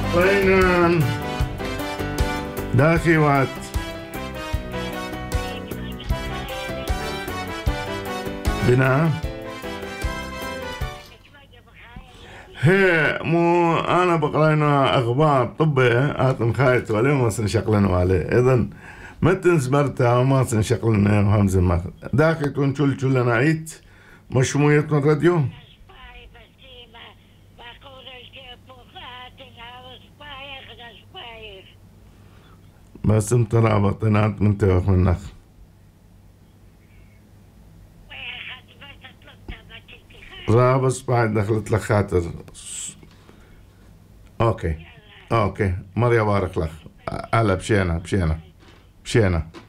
وين داخي وقت بنا هي مو أنا بقرأنا أخبار طبية آتم خايت عليه وما سنشقلن عليه إذن ما تنسبرتها وما سنشقلن همزة ما داخل يكون شل نعيت مشموية من الراديو بس انت رابطنات من توخ منك رابس بعد دخلت لك خاطر اوكي مريا بارك لك هلا بشينا